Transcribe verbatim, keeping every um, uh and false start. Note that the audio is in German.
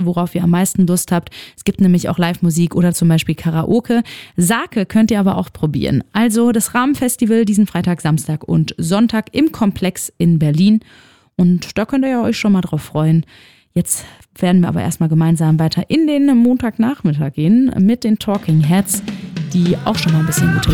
worauf ihr am meisten Lust habt. Es gibt nämlich auch Live-Musik oder zum Beispiel Karaoke. Sake könnt ihr aber auch probieren. Also das Rahmenfestival diesen Freitag, Samstag und Sonntag im Komplex in Berlin. Und da könnt ihr ja euch schon mal drauf freuen. Jetzt werden wir aber erstmal gemeinsam weiter in den Montagnachmittag gehen mit den Talking Heads, die auch schon mal ein bisschen gute